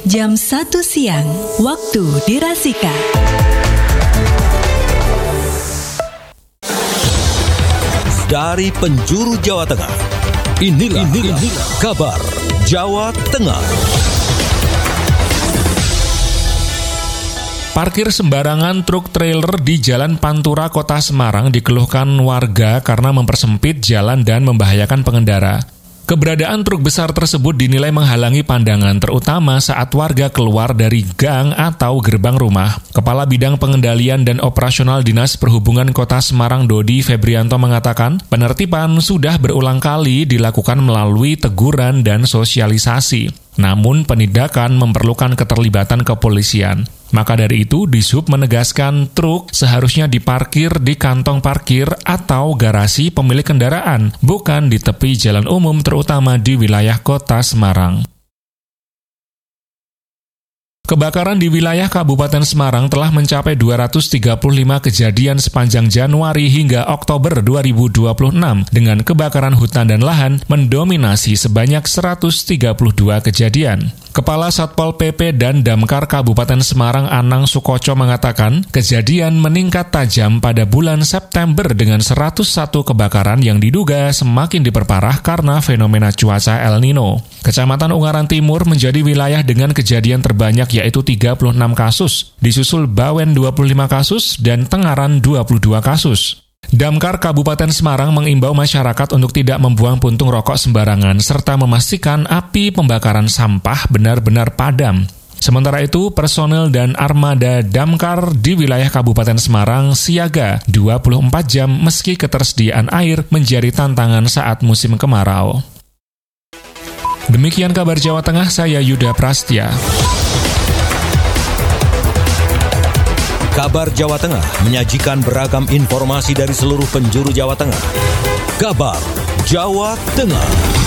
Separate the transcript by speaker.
Speaker 1: Jam 1 siang, waktu dirasika.
Speaker 2: Dari penjuru Jawa Tengah, inilah kabar Jawa Tengah.
Speaker 3: Parkir sembarangan truk trailer di Jalan Pantura, Kota Semarang dikeluhkan warga karena mempersempit jalan dan membahayakan pengendara. Keberadaan truk besar tersebut dinilai menghalangi pandangan, terutama saat warga keluar dari gang atau gerbang rumah. Kepala Bidang Pengendalian dan Operasional Dinas Perhubungan Kota Semarang, Dodi Febrianto, mengatakan penertiban sudah berulang kali dilakukan melalui teguran dan sosialisasi. Namun penindakan memerlukan keterlibatan kepolisian. Maka dari itu, Dishub menegaskan truk seharusnya diparkir di kantong parkir atau garasi pemilik kendaraan, bukan di tepi jalan umum terutama di wilayah Kota Semarang. Kebakaran di wilayah Kabupaten Semarang telah mencapai 235 kejadian sepanjang Januari hingga Oktober 2026, dengan kebakaran hutan dan lahan mendominasi sebanyak 132 kejadian. Kepala Satpol PP dan Damkar Kabupaten Semarang, Anang Sukoco, mengatakan kejadian meningkat tajam pada bulan September dengan 101 kebakaran yang diduga semakin diperparah karena fenomena cuaca El Nino. Kecamatan Ungaran Timur menjadi wilayah dengan kejadian terbanyak yaitu 36 kasus, disusul Bawen 25 kasus, dan Tengaran 22 kasus. Damkar Kabupaten Semarang mengimbau masyarakat untuk tidak membuang puntung rokok sembarangan serta memastikan api pembakaran sampah benar-benar padam. Sementara itu, personel dan armada damkar di wilayah Kabupaten Semarang siaga 24 jam meski ketersediaan air menjadi tantangan saat musim kemarau. Demikian kabar Jawa Tengah, saya Yuda Prastya.
Speaker 2: Kabar Jawa Tengah menyajikan beragam informasi dari seluruh penjuru Jawa Tengah. Kabar Jawa Tengah.